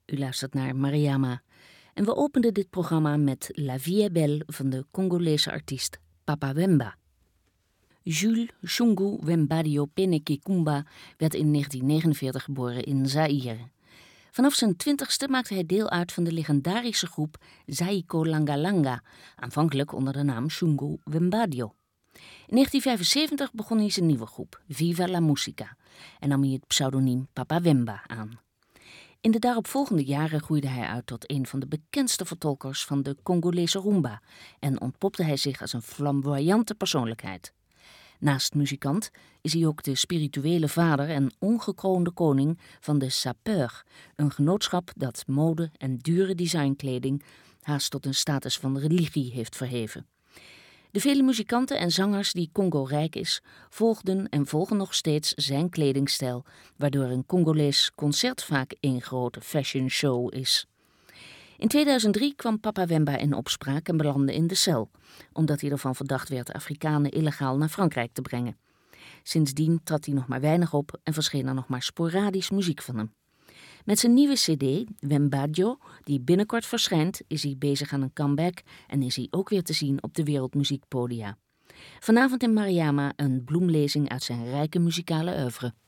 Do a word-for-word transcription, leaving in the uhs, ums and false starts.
U luistert naar Mariama. En we openden dit programma met La Vie est Belle van de Congolese artiest Papa Wemba. Jules Shungu Wembadio Peneke Kumba werd in negentien negenenveertig geboren in Zaïre. Vanaf zijn twintigste maakte hij deel uit van de legendarische groep Zaiko Langa Langa, aanvankelijk onder de naam Shungu Wembadio. In negentien vijfenzeventig begon hij zijn nieuwe groep, Viva la Musica, en nam hij het pseudoniem Papa Wemba aan. In de daaropvolgende jaren groeide hij uit tot een van de bekendste vertolkers van de Congolese rumba en ontpopte hij zich als een flamboyante persoonlijkheid. Naast muzikant is hij ook de spirituele vader en ongekroonde koning van de Sapeur, een genootschap dat mode en dure designkleding haast tot een status van religie heeft verheven. De vele muzikanten en zangers die Congo rijk is, volgden en volgen nog steeds zijn kledingstijl, waardoor een Congolees concert vaak een grote fashion show is. In tweeduizend drie kwam Papa Wemba in opspraak en belandde in de cel, omdat hij ervan verdacht werd Afrikanen illegaal naar Frankrijk te brengen. Sindsdien trad hij nog maar weinig op en verscheen er nog maar sporadisch muziek van hem. Met zijn nieuwe cd, Wembadio, die binnenkort verschijnt, is hij bezig aan een comeback en is hij ook weer te zien op de wereldmuziekpodia. Vanavond in Mariama een bloemlezing uit zijn rijke muzikale oeuvre.